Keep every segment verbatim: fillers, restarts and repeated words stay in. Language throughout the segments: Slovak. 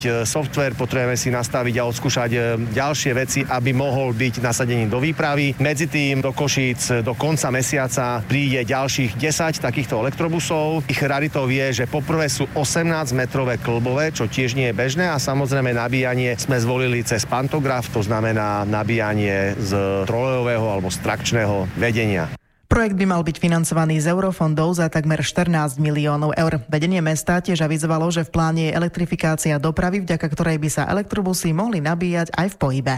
software, potrebujeme si nastaviť a odskúšať ďalšie veci, aby mohol byť nasadený do výpravy. Medzi tým do Košíc do konca mesiaca príde ďalších desať takýchto elektrobusov. Ich raritou je, že poprvé sú osemnásťmetrové klbové, čo tiež nie je bežné, a samozrejme nabíjanie sme zvolili cez pantograf, to znamená nabíjanie z trolejového alebo z trakčného vedenia. Projekt by mal byť financovaný z eurofondov za takmer štrnásť miliónov eur. Vedenie mesta tiež avizovalo, že v pláne je elektrifikácia dopravy, vďaka ktorej by sa elektrobusy mohli nabíjať aj v pohybe.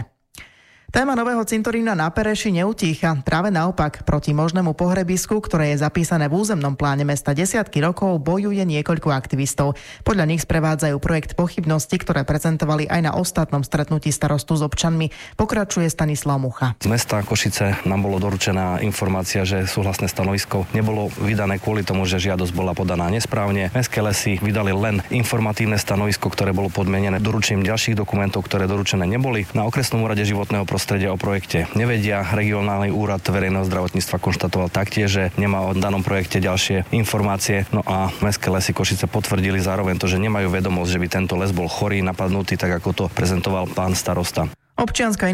Téma nového cintorína na Pereši neutícha. Práve naopak, proti možnému pohrebisku, ktoré je zapísané v územnom pláne mesta desiatky rokov, bojuje niekoľko aktivistov. Podľa nich sprevádzajú projekt pochybnosti, ktoré prezentovali aj na ostatnom stretnutí starostu s občanmi. Pokračuje Stanislav Mucha. Z mesta Košice nám bolo doručená informácia, že súhlasné stanovisko nebolo vydané kvôli tomu, že žiadosť bola podaná nesprávne. Mestské lesy vydali len informatívne stanovisko, ktoré bolo podmienené doručením ďalších dokumentov, ktoré doručené neboli. Na okresnom úrade životného prostredia o projekte nevedia. Regionálny úrad verejného zdravotníctva konštatoval taktiež, že nemá o danom projekte ďalšie informácie. No a Mestské lesy Košice potvrdili zároveň to, že nemajú vedomosť, že by tento les bol chorý, napadnutý, tak ako to prezentoval pán starosta. Občianska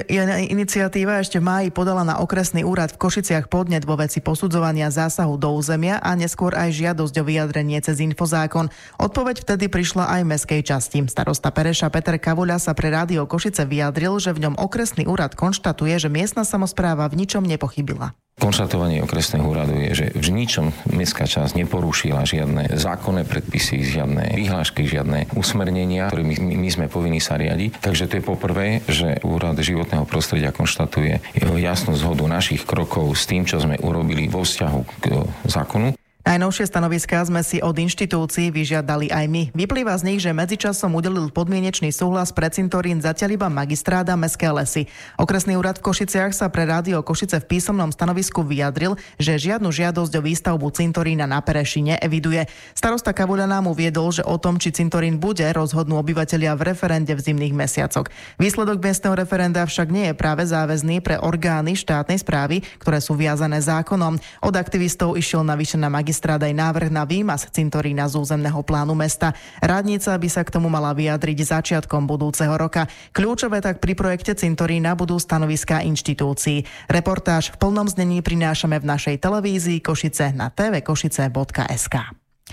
iniciatíva ešte v máji podala na okresný úrad v Košiciach podnet vo veci posudzovania zásahu do územia a neskôr aj žiadosť o vyjadrenie cez infozákon. Odpoveď vtedy prišla aj v mestskej časti. Starosta Pereša Peter Kavuľa sa pre Rádio Košice vyjadril, že v ňom okresný úrad konštatuje, že miestna samospráva v ničom nepochybila. Konštatovanie okresného úradu je, že v ničom mestská časť neporušila žiadne zákonné predpisy, žiadne vyhlášky, žiadne usmernenia, ktorými my, my sme povinní sa riadiť. Takže to je poprvé, že úrad životného prostredia konštatuje jasnú zhodu našich krokov s tým, čo sme urobili vo vzťahu k zákonu. Najnovšie stanoviská sme si od inštitúcií vyžiadali aj my. Vyplýva z nich, že medzičasom udelil podmienečný súhlas pre cintorín zatiaľ iba magistráda Mestské lesy. Okresný úrad v Košiciach sa pre Rádio Košice v písomnom stanovisku vyjadril, že žiadnu žiadosť o výstavbu cintorína na Pereši neeviduje. Starosta Kavuľa nám uviedol, že o tom, či cintorín bude, rozhodnú obyvatelia v referende v zimných mesiacoch. Výsledok miestneho referenda však nie je práve záväzný pre orgány štátnej správy, ktoré sú viazané zákonom. Od aktivistov išiel navyše na magistráda aj návrh na výmaz cintorína z územného plánu mesta. Radnica by sa k tomu mala vyjadriť začiatkom budúceho roka. Kľúčové tak pri projekte cintorína budú stanoviská inštitúcií. Reportáž v plnom znení prinášame v našej televízii Košice na té vé košice bodka es ká.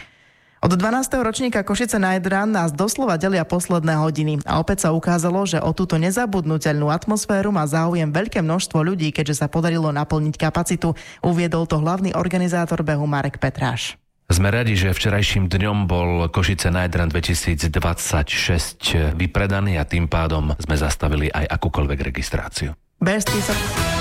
Od dvanásteho ročníka Košice Night Run nás doslova delia posledné hodiny a opäť sa ukázalo, že o túto nezabudnuteľnú atmosféru má záujem veľké množstvo ľudí, keďže sa podarilo naplniť kapacitu. Uviedol to hlavný organizátor behu Marek Petráš. Sme radi, že včerajším dňom bol Košice Night Run dvetisícdvadsaťšesť vypredaný a tým pádom sme zastavili aj akúkoľvek registráciu. Bežský sa...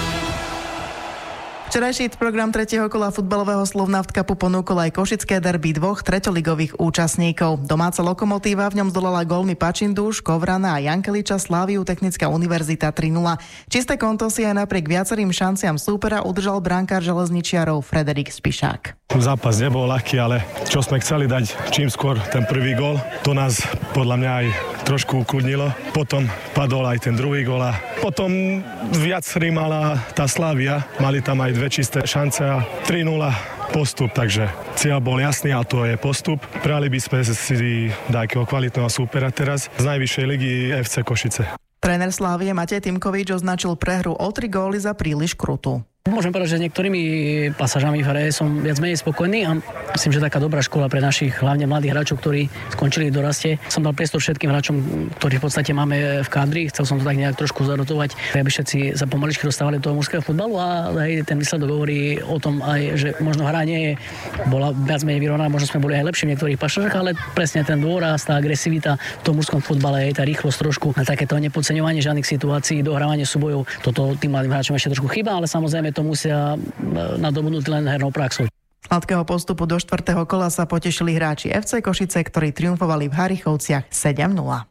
Včerajší program tretieho kola futbalového Slovnaft Cupu ponúkol aj košické derby dvoch treťoligových účastníkov. Domáca Lokomotíva v ňom zdolala gólmi Pačindúš, Kovrana a Jankeliča Sláviu Technická univerzita tri nula. Čisté konto si aj napriek viacerým šanciam súpera udržal brankár železničiarov Frederik Spišák. Zápas nebol ľahký, ale čo sme chceli dať čím skôr ten prvý gól, to nás podľa mňa aj trošku ukludnilo. Potom padol aj ten druhý gól a potom viac rímala tá Slavia. Mali tam aj dve čisté šance a tri nula postup, takže cieľ bol jasný a to je postup. Prali by sme si nejakého kvalitného súpera teraz z najvyššej ligy ef cé Košice. Tréner Slávie Matej Timkovič označil prehru o tri góly za príliš krutú. Môžem povedať, že s niektorými pasážami v hre som viac menej spokojný a myslím, že taká dobrá škola pre našich hlavne mladých hráčov, ktorí skončili v doraste. Som dal priestor všetkým hráčom, ktorí v podstate máme v kádri. Chcel som to tak nejak trošku zarotovať, aby všetci sa pomaličky dostávali do toho mužského futbalu a aj ten výsledok hovorí o tom aj, že možno hra nie je, bola viac menej vyrovnaná, možno sme boli aj lepší v niektorých pasážach, ale presne ten dôraz, tá agresivita v tom mužskom futbale, aj tá rýchlosť trošku, na takéto nepodceňovanie žiadnych situácií, dohrávanie súbojov. Toto tým mladým hráčom ešte trošku chýba, ale samozrejme to musia nadobudnúť len hernou praxou. Sladkého postupu do štvrtého kola sa potešili hráči ef cé Košice, ktorí triumfovali v Harichovciach sedem nula.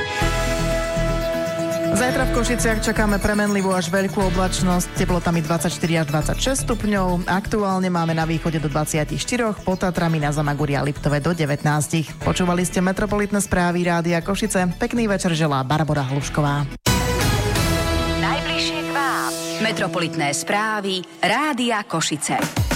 Zajtra v Košiciach čakáme premenlivú až veľkú oblačnosť, teplotami dvadsaťštyri až dvadsaťšesť stupňov. Aktuálne máme na východe do dvadsaťštyri, pod Tatrami na Zamaguri a Liptove do devätnásť. Počúvali ste Metropolitné správy Rádia Košice. Pekný večer želá Barbora Hlušková. Najbližšie k vám. Metropolitné správy Rádia Košice.